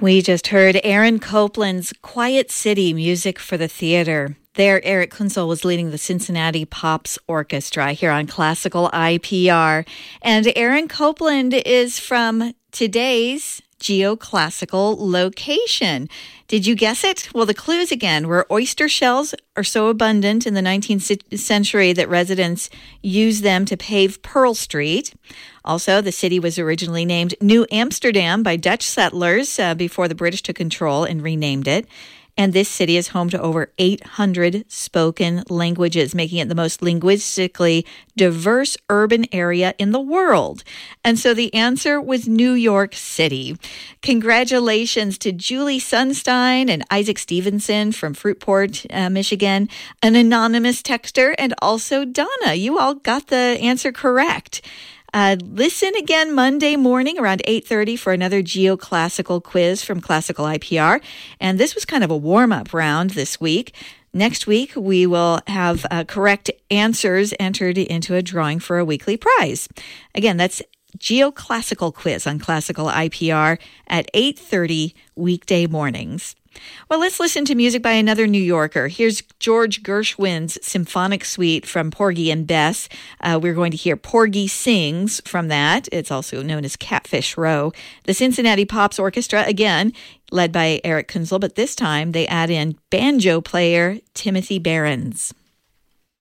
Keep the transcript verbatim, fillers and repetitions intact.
We just heard Aaron Copland's Quiet City, music for the theater. There, Eric Kunzel was leading the Cincinnati Pops Orchestra here on Classical I P R. And Aaron Copland is from today's geoclassical location. Did you guess it? Well, the clues again were oyster shells are so abundant in the nineteenth century that residents used them to pave Pearl Street. Also, the city was originally named New Amsterdam by Dutch settlers uh, before the British took control and renamed it. And this city is home to over eight hundred spoken languages, making it the most linguistically diverse urban area in the world. And so the answer was New York City. Congratulations to Julie Sunstein and Isaac Stevenson from Fruitport, uh, Michigan, an anonymous texter, and also Donna. You all got the answer correct. Uh, listen again Monday morning around eight thirty for another geoclassical quiz from Classical I P R. And this was kind of a warm-up round this week. Next week, we will have uh, correct answers entered into a drawing for a weekly prize. Again, that's geoclassical quiz on Classical I P R at eight thirty weekday mornings. Well, let's listen to music by another New Yorker. Here's George Gershwin's Symphonic Suite from Porgy and Bess. Uh, we're going to hear Porgy Sings from that. It's also known as Catfish Row. The Cincinnati Pops Orchestra, again, led by Eric Kunzel, but this time they add in banjo player Timothy Behrens.